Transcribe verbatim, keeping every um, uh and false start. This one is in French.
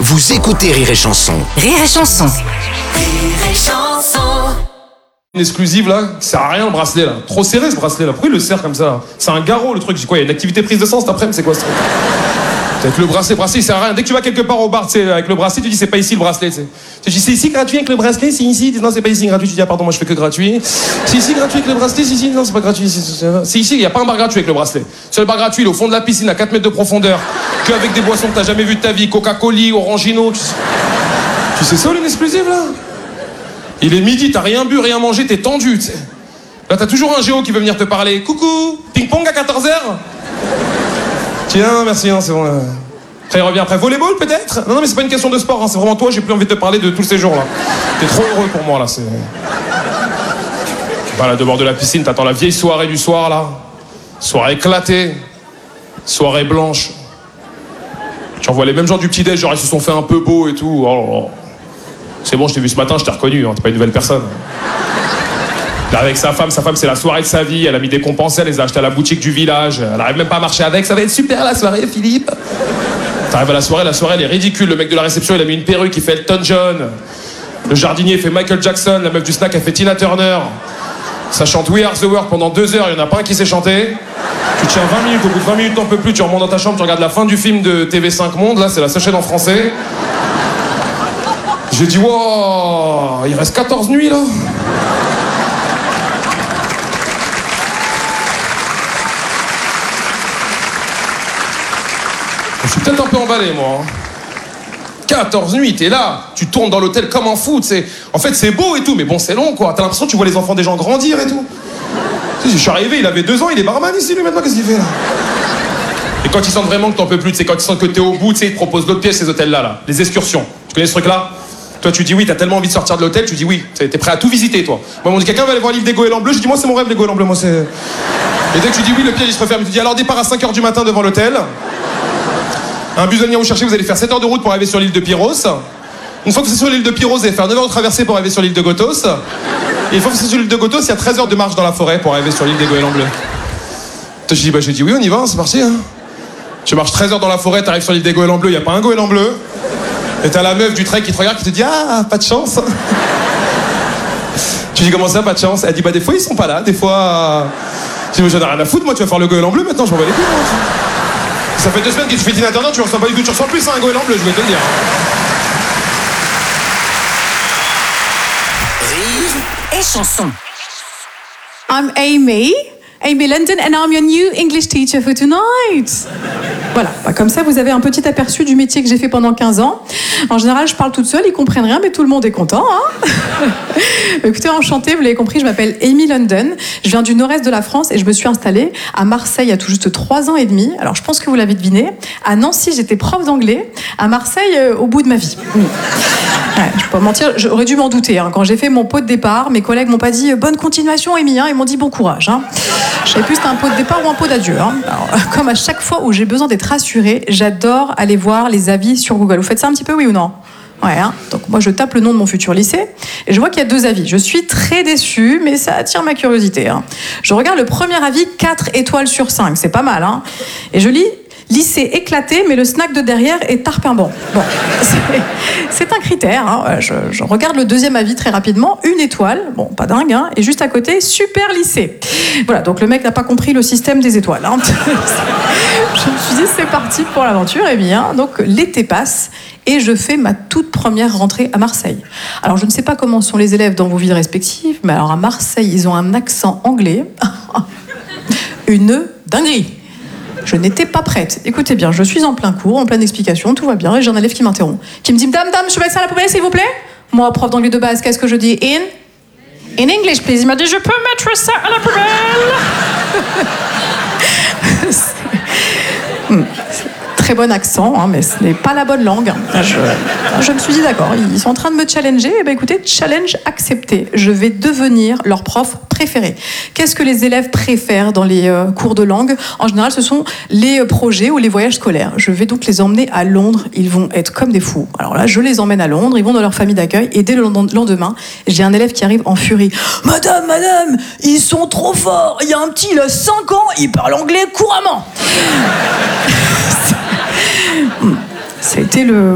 Vous écoutez Rire et Chanson. Rire et Chanson. Rire et Chanson. Une exclusive là, qui sert à rien le bracelet là. Trop serré ce bracelet là. Pourquoi il le serre comme ça là? C'est un garrot le truc. Je dis quoi, il y a une activité prise de sang cet après-midi, c'est quoi ce truc? Peut-être le bracelet, bracelet il sert à rien. Dès que tu vas quelque part au bar, tu sais, avec le bracelet, tu dis c'est pas ici le bracelet, tu sais. Tu dis c'est ici gratuit avec le bracelet, c'est ici. Non, c'est pas ici gratuit. Tu dis ah pardon, moi je fais que gratuit. C'est ici gratuit avec le bracelet, c'est ici. Non, c'est pas gratuit. C'est ici, il y a pas un bar gratuit avec le bracelet. Seul bar gratuit, il est au fond de la piscine à quatre mètres de profondeur, que avec des boissons que t'as jamais vues de ta vie, Coca-Cola, Orangino. Tu sais, tu sais ça, une exclusive là? Il est midi, t'as rien bu, rien mangé, t'es tendu, tu sais. Là, t'as toujours un géo qui veut venir te parler. Coucou, ping-pong à quatorze heures. Tiens, merci, hein, c'est bon. Là. Après, il revient après. Volleyball, peut-être? Non, non, mais c'est pas une question de sport, hein, c'est vraiment toi, j'ai plus envie de te parler de tous ces jours-là. T'es trop heureux pour moi, là, c'est... Voilà, de bord de la piscine, t'attends la vieille soirée du soir, là. Soirée éclatée. Soirée blanche. Tu revois les mêmes gens du petit-déj, genre, ils se sont fait un peu beaux et tout. Oh là là. C'est bon, je t'ai vu ce matin, je t'ai reconnu, hein, t'es pas une nouvelle personne. Là, avec sa femme, sa femme c'est la soirée de sa vie, elle a mis des compensés, elle les a achetés à la boutique du village, elle arrive même pas à marcher avec, ça va être super la soirée, Philippe. T'arrives à la soirée, la soirée elle est ridicule, le mec de la réception il a mis une perruque, il fait Elton John, le jardinier fait Michael Jackson, la meuf du snack elle fait Tina Turner, ça chante We Are The World pendant deux heures, il y en a pas un qui sait chanter. Tu tiens vingt minutes, au bout de vingt minutes t'en peux plus, tu remontes dans ta chambre, tu regardes la fin du film de T V cinq Monde, là c'est la seule chaîne en français. J'ai dit wow, il reste quatorze nuits là. Je suis peut-être un peu emballé, moi. quatorze nuits, t'es là, tu tournes dans l'hôtel comme un fou, tu sais. En fait, c'est beau et tout, mais bon, c'est long, quoi. T'as l'impression que tu vois les enfants des gens grandir et tout. Tu sais, je suis arrivé, il avait deux ans, il est barman ici, lui, maintenant, qu'est-ce qu'il fait, là? Et quand ils sentent vraiment que t'en peux plus, tu sais, quand ils sentent que t'es au bout, tu sais, ils te proposent d'autres pièces, ces hôtels-là, là. Les excursions. Tu connais ce truc-là? Toi, tu dis oui, t'as tellement envie de sortir de l'hôtel, tu dis oui. T'es prêt à tout visiter, toi. Moi, on dit quelqu'un va aller voir un livre des goélands bleus, je dis moi, c'est mon rêve, les goélands bleus, moi, c'est... Et dès que tu dis oui, le piège, il se referme. Tu dis alors, départ à cinq heures du matin devant l'hôtel. Un bus de venir vous chercher, vous allez faire sept heures de route pour arriver sur l'île de Pyros. Une fois que vous êtes sur l'île de Pyros, vous allez faire neuf heures de traversée pour arriver sur l'île de Gotos. Et une fois que vous êtes sur l'île de Gotos, il y a treize heures de marche dans la forêt pour arriver sur l'île des goélands bleus. Toi, je dis, bah, j'ai dit oui, on y va, c'est parti. Hein. Tu marches treize heures dans la forêt, t'arrives sur l'île des goélands bleus, il n'y a pas un goéland bleu. Et t'as la meuf du trek qui te regarde, qui te dit, ah, pas de chance. Tu dis, comment ça, pas de chance? Elle dit, bah, des fois, ils sont pas là, des fois. Je dis, j'en ai rien à foutre, moi, tu vas faire le goéland bleu maintenant, je m'en bats les couilles. Ça fait deux semaines que tu fais Tina Turner, tu ressens pas du tout, tu ressens plus à un goéland bleu, je vais te le dire. Rire et Chanson. I'm Amy, Amy London, and I'm your new English teacher for tonight. Voilà, bah comme ça vous avez un petit aperçu du métier que j'ai fait pendant quinze ans. En général, je parle toute seule, ils comprennent rien, mais tout le monde est content. Hein. Écoutez, enchantée, vous l'avez compris, je m'appelle Amy London, je viens du nord-est de la France et je me suis installée à Marseille il y a tout juste trois ans et demi. Alors, je pense que vous l'avez deviné, à Nancy, j'étais prof d'anglais, à Marseille, euh, au bout de ma vie. Oui. Ouais, je peux pas mentir, j'aurais dû m'en douter. Hein. Quand j'ai fait mon pot de départ, mes collègues m'ont pas dit « Bonne continuation, Amy », hein. Ils m'ont dit « Bon courage hein. ». Je savais plus si c'était un pot de départ ou un pot d'adieu. Hein. Alors, comme à chaque fois où j'ai besoin d'être rassurée, j'adore aller voir les avis sur Google. Vous faites ça un petit peu, oui ou non? Ouais, hein. Donc moi je tape le nom de mon futur lycée et je vois qu'il y a deux avis. Je suis très déçue, mais ça attire ma curiosité. Hein. Je regarde le premier avis, quatre étoiles sur cinq, c'est pas mal. Hein. Et je lis lycée éclaté, mais le snack de derrière est tarpinbon. Bon, c'est un critère. Hein. Je, je regarde le deuxième avis très rapidement, une étoile, bon, pas dingue, hein. Et juste à côté, super lycée. Voilà, donc le mec n'a pas compris le système des étoiles. Hein. Je me suis dit, c'est parti pour l'aventure. Et bien, donc l'été passe et je fais ma toute première rentrée à Marseille. Alors, je ne sais pas comment sont les élèves dans vos villes respectives, mais alors à Marseille, ils ont un accent anglais. Une dinguerie. Je n'étais pas prête. Écoutez bien, je suis en plein cours, en pleine explication, tout va bien, et j'ai un élève qui m'interrompt, qui me dit « Dame, dame, je peux mettre ça à la poubelle, s'il vous plaît ?» Moi, prof d'anglais de base, qu'est-ce que je dis? « In In English, please. » Il m'a dit « Je peux mettre ça à la poubelle ?» hmm. Très bon accent, hein, mais ce n'est pas la bonne langue. Je, je me suis dit d'accord, ils sont en train de me challenger. Eh bien, écoutez, challenge accepté. Je vais devenir leur prof préféré. Qu'est-ce que les élèves préfèrent dans les euh, cours de langue? En général, ce sont les projets ou les voyages scolaires. Je vais donc les emmener à Londres. Ils vont être comme des fous. Alors là, je les emmène à Londres. Ils vont dans leur famille d'accueil. Et dès le lendemain, j'ai un élève qui arrive en furie. « Madame, madame, ils sont trop forts. Il y a un petit, il a cinq ans, il parle anglais couramment. » C'était le